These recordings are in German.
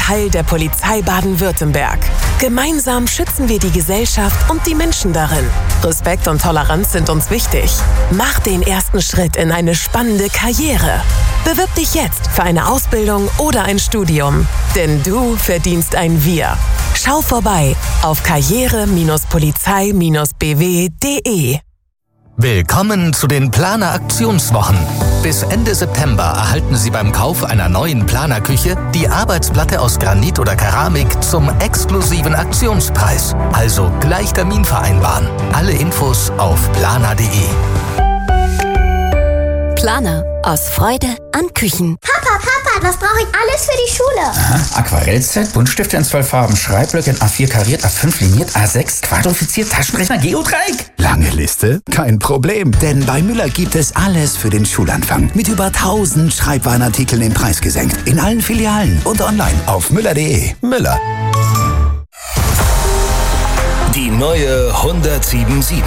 Teil der Polizei Baden-Württemberg. Gemeinsam schützen wir die Gesellschaft und die Menschen darin. Respekt und Toleranz sind uns wichtig. Mach den ersten Schritt in eine spannende Karriere. Bewirb dich jetzt für eine Ausbildung oder ein Studium. Denn du verdienst ein Wir. Schau vorbei auf karriere-polizei-bw.de. Willkommen zu den Planer Aktionswochen. Bis Ende September erhalten Sie beim Kauf einer neuen Planerküche die Arbeitsplatte aus Granit oder Keramik zum exklusiven Aktionspreis. Also gleich Termin vereinbaren. Alle Infos auf planer.de. Planer. Aus Freude an Küchen. Papa, was brauche ich alles für die Schule? Aha, Aquarellset, Buntstifte in 12 Farben, Schreibblöcke in A4 kariert, A5 liniert, A6 quadrifiziert, Taschenrechner, Geodreieck. Lange Liste? Kein Problem, denn bei Müller gibt es alles für den Schulanfang. Mit über 1000 Schreibwarenartikeln im Preis gesenkt. In allen Filialen und online auf müller.de. Müller. Die neue 107.7.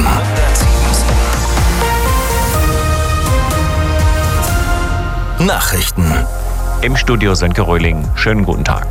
Nachrichten. Im Studio Sönke Röhling. Schönen guten Tag.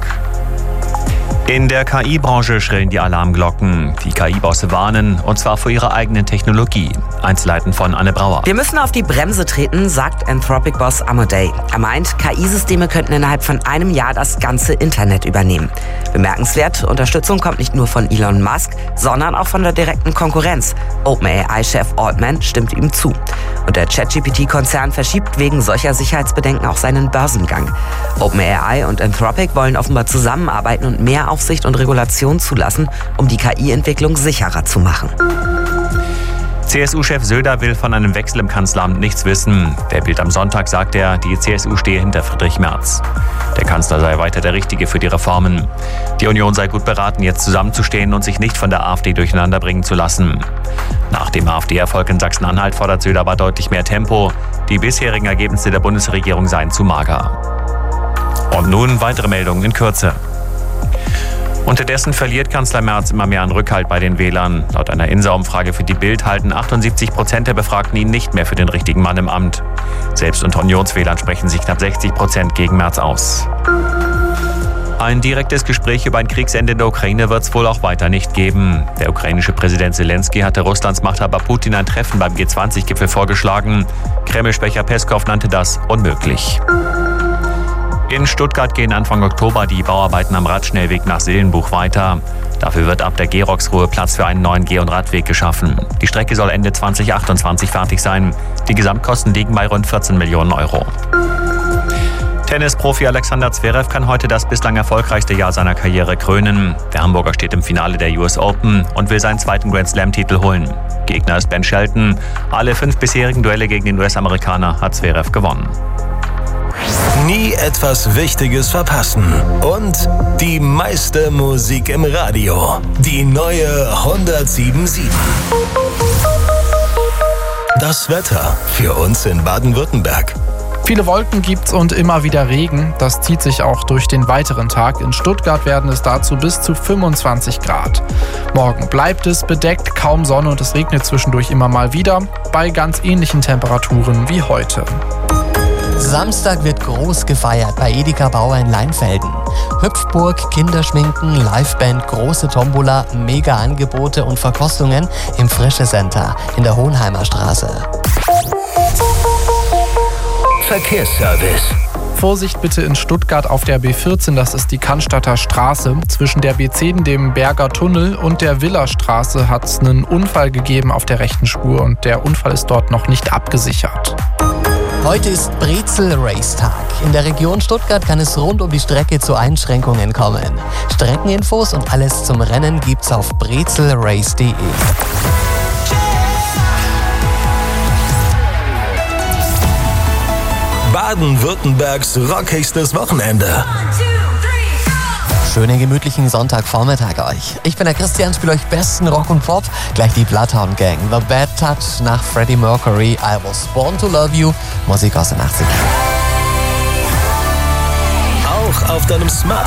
In der KI-Branche schrillen die Alarmglocken. Die KI-Bosse warnen, und zwar vor ihrer eigenen Technologie. Einzelheiten von Anne Brauer. Wir müssen auf die Bremse treten, sagt Anthropic-Boss Amadei. Er meint, KI-Systeme könnten innerhalb von einem Jahr das ganze Internet übernehmen. Bemerkenswert, Unterstützung kommt nicht nur von Elon Musk, sondern auch von der direkten Konkurrenz. OpenAI-Chef Altman stimmt ihm zu. Und der ChatGPT-Konzern verschiebt wegen solcher Sicherheitsbedenken auch seinen Börsengang. OpenAI und Anthropic wollen offenbar zusammenarbeiten und mehr Aufsicht und Regulation zulassen, um die KI-Entwicklung sicherer zu machen. CSU-Chef Söder will von einem Wechsel im Kanzleramt nichts wissen. Der Bild am Sonntag sagt er, die CSU stehe hinter Friedrich Merz. Der Kanzler sei weiter der Richtige für die Reformen. Die Union sei gut beraten, jetzt zusammenzustehen und sich nicht von der AfD durcheinanderbringen zu lassen. Nach dem AfD-Erfolg in Sachsen-Anhalt fordert Söder aber deutlich mehr Tempo. Die bisherigen Ergebnisse der Bundesregierung seien zu mager. Und nun weitere Meldungen in Kürze. Unterdessen verliert Kanzler Merz immer mehr an Rückhalt bei den Wählern. Laut einer INSA-Umfrage für die Bild halten 78% der Befragten ihn nicht mehr für den richtigen Mann im Amt. Selbst unter Unionswählern sprechen sich knapp 60% gegen Merz aus. Ein direktes Gespräch über ein Kriegsende in der Ukraine wird es wohl auch weiter nicht geben. Der ukrainische Präsident Zelensky hatte Russlands Machthaber Putin ein Treffen beim G20-Gipfel vorgeschlagen. Kreml-Sprecher Peskow nannte das unmöglich. In Stuttgart gehen Anfang Oktober die Bauarbeiten am Radschnellweg nach Sillenbuch weiter. Dafür wird ab der Geroxruhe Platz für einen neuen Geh- und Radweg geschaffen. Die Strecke soll Ende 2028 fertig sein. Die Gesamtkosten liegen bei rund 14 Millionen Euro. Tennisprofi Alexander Zverev kann heute das bislang erfolgreichste Jahr seiner Karriere krönen. Der Hamburger steht im Finale der US Open und will seinen zweiten Grand-Slam-Titel holen. Gegner ist Ben Shelton. Alle 5 bisherigen Duelle gegen den US-Amerikaner hat Zverev gewonnen. Nie etwas Wichtiges verpassen. Und die meiste Musik im Radio. Die neue 107.7. Das Wetter für uns in Baden-Württemberg. Viele Wolken gibt's und immer wieder Regen. Das zieht sich auch durch den weiteren Tag. In Stuttgart werden es dazu bis zu 25 Grad. Morgen bleibt es bedeckt, kaum Sonne und es regnet zwischendurch immer mal wieder. Bei ganz ähnlichen Temperaturen wie heute. Samstag wird groß gefeiert bei Edeka Bauer in Leinfelden. Hüpfburg, Kinderschminken, Liveband, große Tombola, Mega-Angebote und Verkostungen im Frische Center in der Hohenheimer Straße. Verkehrsservice. Vorsicht bitte in Stuttgart auf der B14, das ist die Cannstatter Straße. Zwischen der B10, dem Berger Tunnel und der Villerstraße hat es einen Unfall gegeben auf der rechten Spur und der Unfall ist dort noch nicht abgesichert. Heute ist Brezel-Race-Tag. In der Region Stuttgart kann es rund um die Strecke zu Einschränkungen kommen. Streckeninfos und alles zum Rennen gibt's auf brezelrace.de. Baden-Württembergs rockigstes Wochenende. Schönen gemütlichen Sonntagvormittag euch. Ich bin der Christian, spiele euch besten Rock und Pop. Gleich die Bloodhound Gang. The Bad Touch nach Freddie Mercury. I Was Born to Love You. Musik aus den 80ern. Auch auf deinem Smartphone.